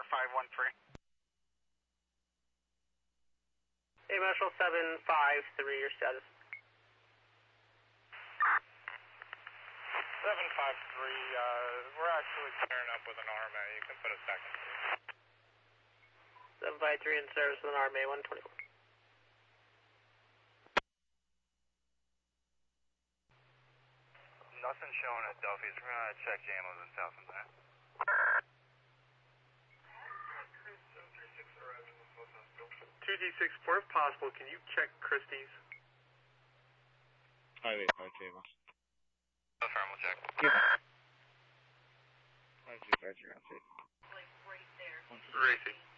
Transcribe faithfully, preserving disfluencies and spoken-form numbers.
R five one three. Hey, Marshal seven five three, your status. seven five three, uh, we're actually pairing up with an R M A. You can put us back in service. seven five three in service with an R M A one twenty-four. Nothing showing at Duffy's. We're going to check Jamos and South and that. two D six four, if possible, can you check Christie's? Highway five Jamos. Affirm, we'll check. Yeah. five two five zero, Like right there. Racing.